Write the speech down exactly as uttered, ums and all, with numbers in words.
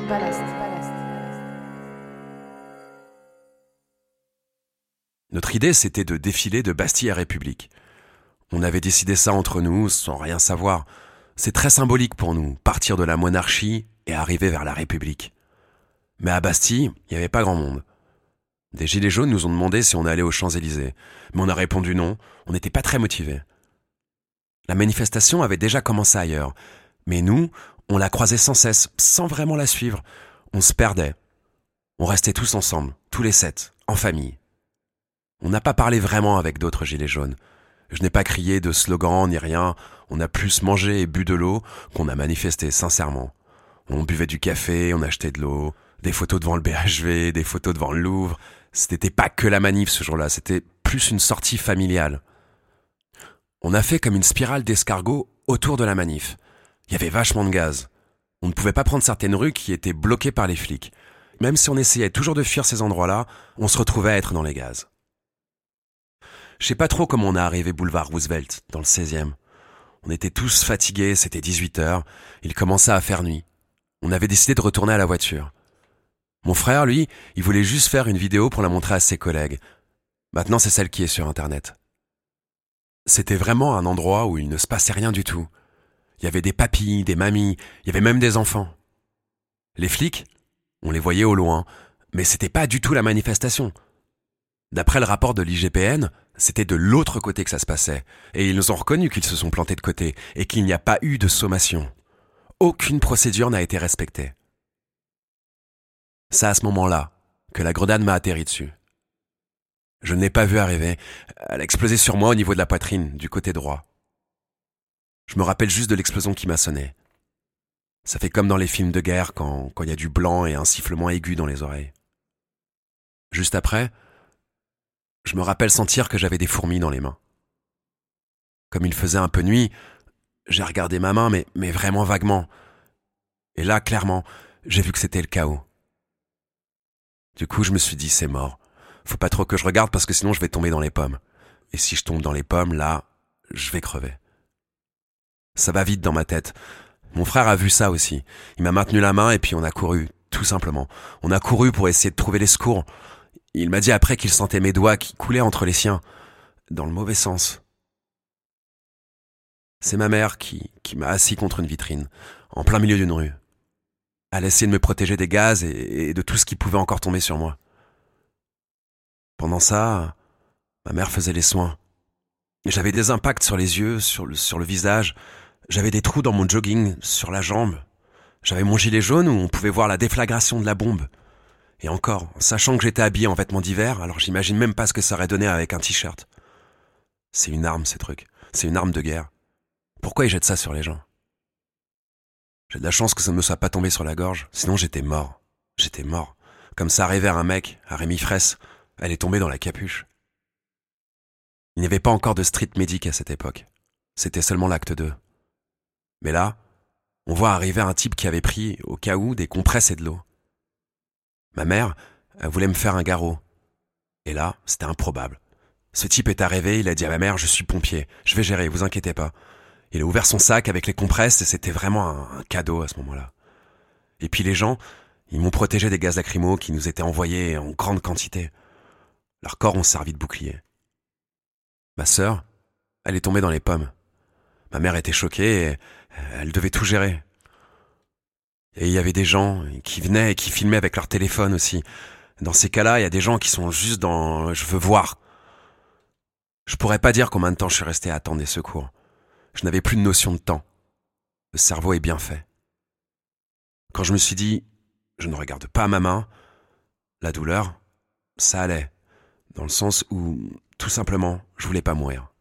Ballast. Ballast. Notre idée, c'était de défiler de Bastille à République. On avait décidé ça entre nous, sans rien savoir. C'est très symbolique pour nous, partir de la monarchie et arriver vers la République. Mais à Bastille, il n'y avait pas grand monde. Des gilets jaunes nous ont demandé si on allait aux Champs-Élysées, mais on a répondu non, on n'était pas très motivés. La manifestation avait déjà commencé ailleurs, mais nous, on la croisait sans cesse, sans vraiment la suivre. On se perdait. On restait tous ensemble, tous les sept, en famille. On n'a pas parlé vraiment avec d'autres gilets jaunes. Je n'ai pas crié de slogan ni rien, on a plus mangé et bu de l'eau qu'on a manifesté, sincèrement. On buvait du café, on achetait de l'eau, des photos devant le B H V, des photos devant le Louvre. C'était pas que la manif ce jour-là, c'était plus une sortie familiale. On a fait comme une spirale d'escargot autour de la manif. Il y avait vachement de gaz. On ne pouvait pas prendre certaines rues qui étaient bloquées par les flics. Même si on essayait toujours de fuir ces endroits-là, on se retrouvait à être dans les gaz. Je sais pas trop comment on est arrivé boulevard Roosevelt, dans le seizième. On était tous fatigués, c'était dix-huit heures, il commençait à faire nuit. On avait décidé de retourner à la voiture. Mon frère, lui, il voulait juste faire une vidéo pour la montrer à ses collègues. Maintenant, c'est celle qui est sur Internet. C'était vraiment un endroit où il ne se passait rien du tout. Il y avait des papis, des mamies, il y avait même des enfants. Les flics, on les voyait au loin, mais c'était pas du tout la manifestation. D'après le rapport de l'I G P N, c'était de l'autre côté que ça se passait, et ils nous ont reconnu qu'ils se sont plantés de côté, et qu'il n'y a pas eu de sommation. Aucune procédure n'a été respectée. C'est à ce moment-là que la grenade m'a atterri dessus. Je ne l'ai pas vue arriver, elle a explosé sur moi au niveau de la poitrine, du côté droit. Je me rappelle juste de l'explosion qui m'a sonné. Ça fait comme dans les films de guerre quand quand il y a du blanc et un sifflement aigu dans les oreilles. Juste après, je me rappelle sentir que j'avais des fourmis dans les mains. Comme il faisait un peu nuit, j'ai regardé ma main, mais, mais vraiment vaguement. Et là, clairement, j'ai vu que c'était le chaos. Du coup, je me suis dit, c'est mort. Faut pas trop que je regarde parce que sinon je vais tomber dans les pommes. Et si je tombe dans les pommes, là, je vais crever. Ça va vite dans ma tête. Mon frère a vu ça aussi. Il m'a maintenu la main et puis on a couru, tout simplement. On a couru pour essayer de trouver les secours. Il m'a dit après qu'il sentait mes doigts qui coulaient entre les siens, dans le mauvais sens. C'est ma mère qui, qui m'a assis contre une vitrine, en plein milieu d'une rue. Elle a essayé de me protéger des gaz et, et de tout ce qui pouvait encore tomber sur moi. Pendant ça, ma mère faisait les soins. J'avais des impacts sur les yeux, sur le, sur le visage. J'avais des trous dans mon jogging, sur la jambe. J'avais mon gilet jaune où on pouvait voir la déflagration de la bombe. Et encore, sachant que j'étais habillé en vêtements d'hiver, alors j'imagine même pas ce que ça aurait donné avec un t-shirt. C'est une arme, ces trucs. C'est une arme de guerre. Pourquoi ils jettent ça sur les gens ? J'ai de la chance que ça ne me soit pas tombé sur la gorge, sinon j'étais mort. J'étais mort. Comme ça arrivait à un mec, à Rémi Fraisse, elle est tombée dans la capuche. Il n'y avait pas encore de street medic à cette époque. C'était seulement l'acte deux. Mais là, on voit arriver un type qui avait pris, au cas où, des compresses et de l'eau. Ma mère, elle voulait me faire un garrot. Et là, c'était improbable. Ce type est arrivé, il a dit à ma mère, je suis pompier, je vais gérer, vous inquiétez pas. Il a ouvert son sac avec les compresses et c'était vraiment un, un cadeau à ce moment-là. Et puis les gens, ils m'ont protégé des gaz lacrymaux qui nous étaient envoyés en grande quantité. Leurs corps ont servi de bouclier. Ma sœur, elle est tombée dans les pommes. Ma mère était choquée et elle devait tout gérer. Et il y avait des gens qui venaient et qui filmaient avec leur téléphone aussi. Dans ces cas-là, il y a des gens qui sont juste dans « je veux voir ». Je pourrais pas dire combien de temps je suis resté à attendre des secours. Je n'avais plus de notion de temps. Le cerveau est bien fait. Quand je me suis dit « je ne regarde pas ma main », la douleur, ça allait. Dans le sens où, tout simplement, je voulais pas mourir.